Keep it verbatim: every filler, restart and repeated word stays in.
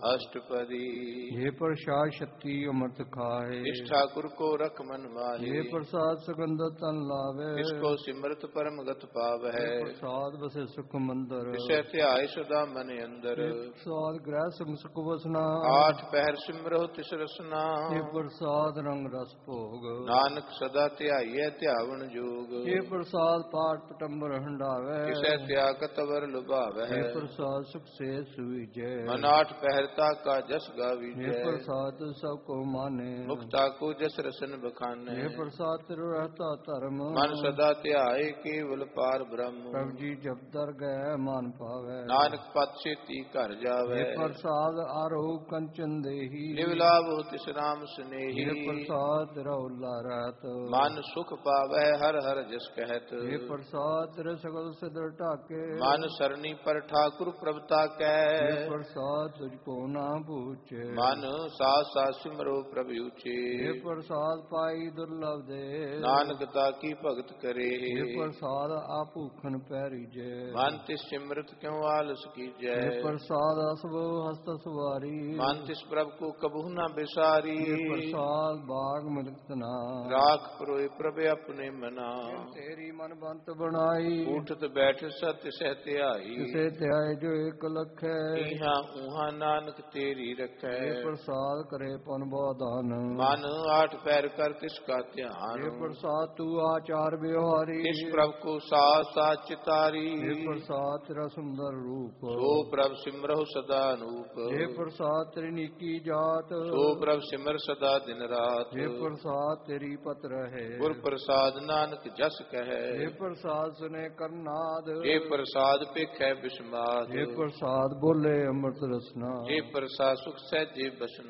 अष्टपदी। ये प्रसाद शक्ति अमृत खाए, इस ठाकुर को रख मन माहे। ये प्रसाद सुगंध तन लावे, इसको सिमरत परम गत पाव है। ये प्रसाद बसे सुख मंदिर, इसे ध्याय सदा मन अंदर। ये प्रसाद ग्रह संग सुख वसना, आठ पहर सिमरहो तिस रसना। ये प्रसाद रंग रस भोग, नानक सदा ध्याइए ध्यावन जोग। ये प्रसाद पाठ पटम्बर हंडावे, किसे त्यागत वर लुभाव है। ये प्रसाद सुख से सुविजय, मन आठ पहरता का जस ये गावीजय। प्रसाद सबको माने, मुक्ता को जस रसन बखाने। ये प्रसाद तिरु रहता धर्म, मन सदा ध्याय केवल पार ब्रह्म। प्रभु जी जब दर गए मान पावे, नानक पद से ती घर जावे। ये प्रसाद आरोह कंचन देही, निवलाभ हो तिस राम ये स्नेही। प्रसाद तेरा उल्ला रहत, मन सुख पावे हर हर जस कहत। ये प्रसाद तेरे सकल सिद्ध ढाके, मन सरनी पर ठाकुर प्रभुता कै। ये प्रसाद तुझको ना पूछे, मन सास सास सिमरो प्रभु ऊचे। ये प्रसाद पाई दुर्लभ दे, नानक ताकी भगत करे। ये प्रसाद आप भूखन पैरी जे, मन तिस सिमरत क्यों आलस कीजै। ये प्रसाद असव हस्त सुवारी, मन तिस प्रभु को कबहु न बिसारी। ये प्रसाद बाग मिलत ना, राख परोए प्रभु अपने मना। तेरी मन बंत बनाई, उठत बैठ सत्य सहते आई। किसे त्याय जो एक लख है, इहाँ उहाँ नानक तेरी रखै। ये प्रसाद करे पन बौदान, मन आठ पैर कर तिसका ध्यान। ये प्रसाद तू आचार व्यवहारी, इस प्रभु को साथ साथ चितारी। ये प्रसाद तेरा सुंदर रूप, सो प्रभु सिमरहु सदा अनूप। ये प्रसाद तेरी नीकी जात, सो प्रभु सिमर सदा दिन रात। ये प्रसाद तेरी पत्र है, गुर प्रसाद नानक जस कहे। ये प्रसाद सुने करनाद, ये प्रसाद पेख है बिस्माद। ये प्रसाद बोले अमृत रसना, ये प्रसाद सुख सहजे बसन